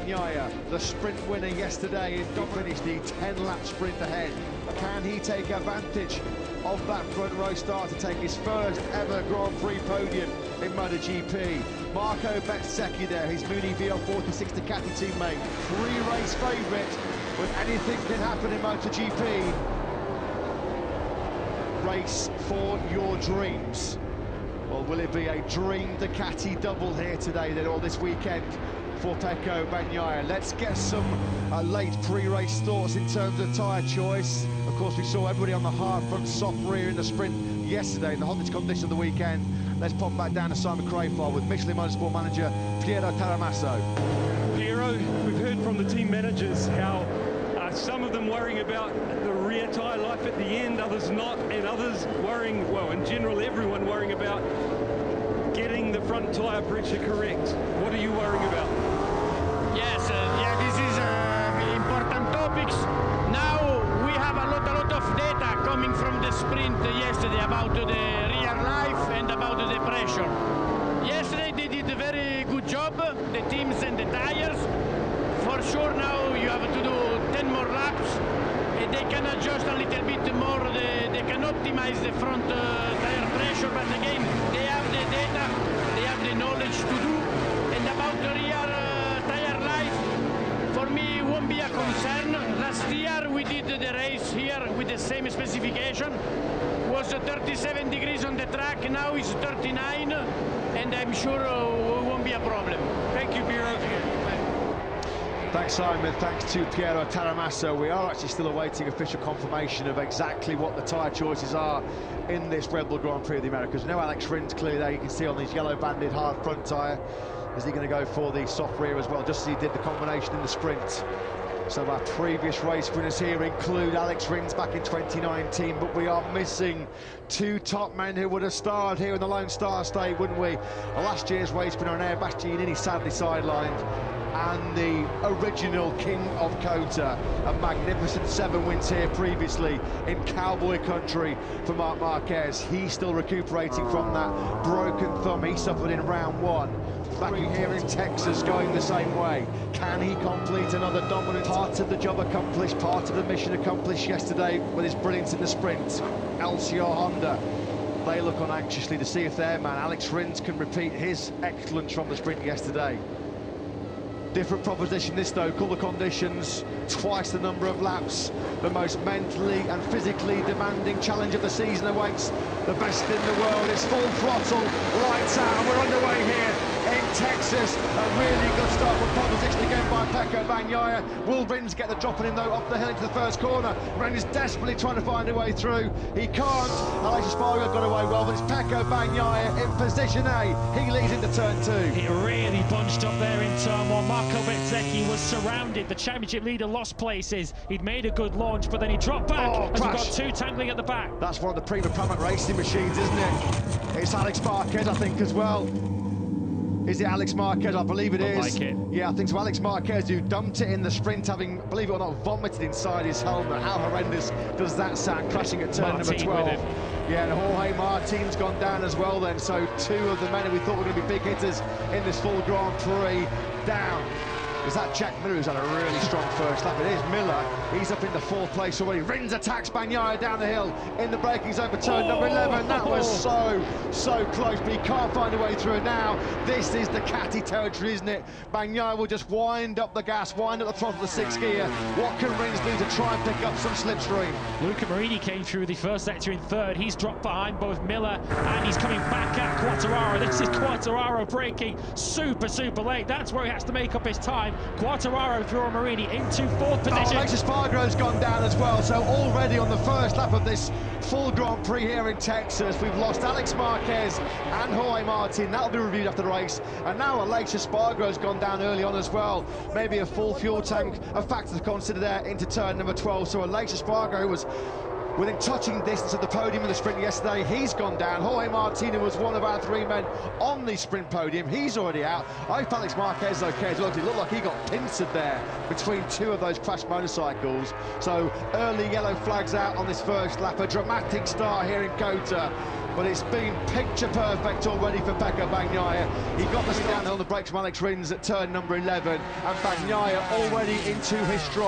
Bagnaia, the sprint winner yesterday, he finished the 10-lap sprint ahead. Can he take advantage of that front row start to take his first ever Grand Prix podium in MotoGP? Marco Bezzecchi there, his Muni VR46 Ducati teammate, three-race favourite, but anything can happen in MotoGP. Race for your dreams. Well, will it be a dream Ducati double here today then, or this weekend for Pecco Bagnaia? Let's get some late pre-race thoughts in terms of tyre choice. Of course, we saw everybody on the hard front soft rear in the sprint yesterday in the hottest condition of the weekend. Let's pop back down to Simon Crayford with Michelin Motorsport manager Piero Taramasso. Piero, we've heard from the team managers how some of them worrying about the rear tyre life at the end, others not, and others worrying, well, in general, everyone worrying about getting the front tyre pressure correct. What are you worrying about? Yes, this is important topics. Now we have a lot of data coming from the sprint yesterday about the rear life and about the pressure. Yesterday they did a very good job, the teams and the tires. For sure now you have to do 10 more laps and they can adjust a little bit more, they can optimize the front tire pressure, but again they have the data, they have the knowledge to do. And about the rear tire life, for me it won't be a concern. Last year we did the race here with the same specification, was 37 degrees on the track, now it's 39, and I'm sure it won't be a problem. Thank you, Piero. Thanks, Simon. Thanks to Piero Taramasso. We are actually still awaiting official confirmation of exactly what the tyre choices are in this Red Bull Grand Prix of the Americas. No Alex Rins clearly there, you can see on his yellow banded hard front tyre. Is he going to go for the soft rear as well, just as he did the combination in the sprint? Some of our previous race winners here include Alex Rins back in 2019, but we are missing two top men who would have starred here in the Lone Star State, wouldn't we? Last year's race winner, Air Bastianini, sadly sidelined, and the original King of Kota, a magnificent 7 wins here previously in cowboy country for Marc Marquez. He's still recuperating from that broken thumb he suffered in round 1. Back here in Texas going the same way. Can he complete another dominant? Part of the job accomplished, part of the mission accomplished yesterday with his brilliance in the sprint. LCR Honda, they look on anxiously to see if their man Alex Rins can repeat his excellence from the sprint yesterday. Different proposition this though, cooler conditions, twice the number of laps, the most mentally and physically demanding challenge of the season awaits the best in the world. It's full throttle, lights out, and we're underway here in Texas. A really good start from pole position again by Pecco Bagnaia. Will Rins get the drop on him though up the hill into the first corner? Rins is desperately trying to find a way through. He can't. Aleix Espargaro got away well, but it's Pecco Bagnaia in position A. He leads into turn 2. It really bunched up there in turn 1. Marco Bezzecchi was surrounded. The championship leader lost places. He'd made a good launch, but then he dropped back as we got two tangling at the back. That's one of the Prima Pramac racing machines, isn't it? It's Alex Marquez, I think, as well. Is it Alex Marquez? I believe it is. Like it. Yeah, I think so. Alex Marquez, who dumped it in the sprint, having, believe it or not, vomited inside his helmet. How horrendous does that sound, crashing at turn number 12? Yeah, and Jorge Martin's gone down as well then. So 2 of the men who we thought were going to be big hitters in this full Grand Prix down. Is that Jack Miller, who's had a really strong first lap? It is Miller. He's up in the 4th place already. Rins attacks Bagnaia down the hill in the braking zone for turn number 11. That was so close, but he can't find a way through now. This is Ducati territory, isn't it? Bagnaia will just wind up the gas, wind up the throttle of the 6th gear. What can Rins do to try and pick up some slipstream? Luca Marini came through the first sector in 3rd. He's dropped behind both Miller and he's coming back at Quartararo. This is Quartararo braking super late. That's where he has to make up his time. Quartararo through Marini into 4th position. Aleix Espargaro's gone down as well, so already on the first lap of this full Grand Prix here in Texas, we've lost Alex Marquez and Jorge Martin. That'll be reviewed after the race. And now Aleix Espargaro's gone down early on as well. Maybe a full fuel tank, a factor to consider there into turn number 12. So Aleix Espargaro, who was within touching distance of the podium in the sprint yesterday. He's gone down. Jorge Martina was one of our 3 men on the sprint podium. He's already out. I hope Alex Marquez is okay as well, because it looked like he got pincered there between 2 of those crashed motorcycles. So early yellow flags out on this first lap. A dramatic start here in Kota, but it's been picture perfect already for Pecco Bagnaia. He got the downhill on the brakes from Alex Rins at turn number 11, and Bagnaia already into his stride.